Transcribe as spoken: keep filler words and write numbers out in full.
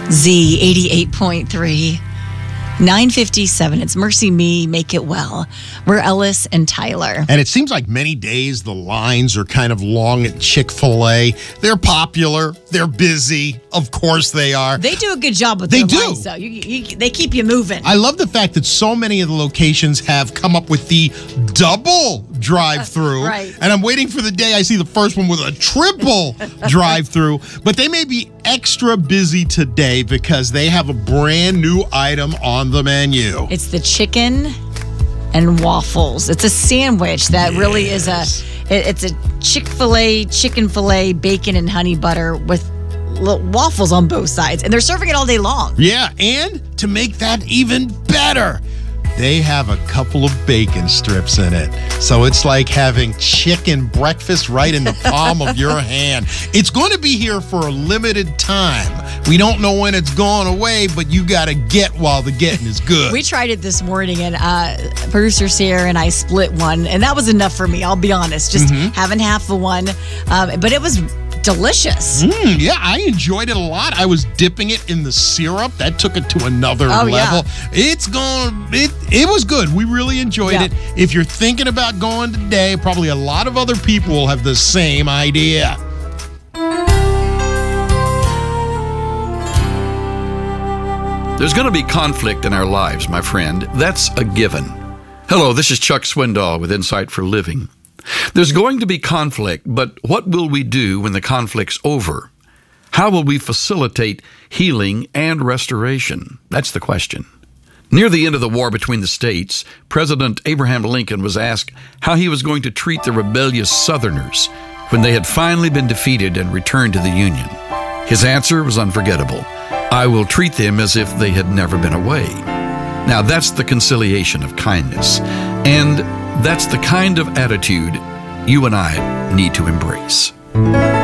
Z eighty-eight point three. nine fifty-seven. It's Mercy Me, Make It Well. We're Ellis and Tyler. And it seems like many days the lines are kind of long at Chick-fil-A. They're popular. They're busy. Of course they are. They do a good job with they their do. lines, though. You, you, they keep you moving. I love the fact that so many of the locations have come up with the double drive-through. Uh, right. And I'm waiting for the day I see the first one with a triple drive-through. But they may be extra busy today because they have a brand new item on the menu. It's the chicken and waffles. It's a sandwich that yes. really is a, it, it's a Chick-fil-A, chicken filet, bacon and honey butter with little waffles on both sides. And they're serving it all day long. Yeah, and to make that even better, they have a couple of bacon strips in it. So it's like having chicken breakfast right in the palm of your hand. It's going to be here for a limited time. We don't know when it's going away, but you got to get while the getting is good. We tried it this morning, and uh, producer Sarah and I split one, and that was enough for me, I'll be honest. Just mm-hmm. having half of one. Um, but it was delicious. Mm, yeah, I enjoyed it a lot. I was dipping it in the syrup. That took it to another oh, level. Yeah. It's going, it, it was good. We really enjoyed yeah. it. If you're thinking about going today, probably a lot of other people will have the same idea. There's going to be conflict in our lives, my friend. That's a given. Hello, this is Chuck Swindoll with Insight for Living. There's going to be conflict, but what will we do when the conflict's over? How will we facilitate healing and restoration? That's the question. Near the end of the war between the states, President Abraham Lincoln was asked how he was going to treat the rebellious Southerners when they had finally been defeated and returned to the Union. His answer was unforgettable. I will treat them as if they had never been away. Now, that's the conciliation of kindness, and that's the kind of attitude you and I need to embrace.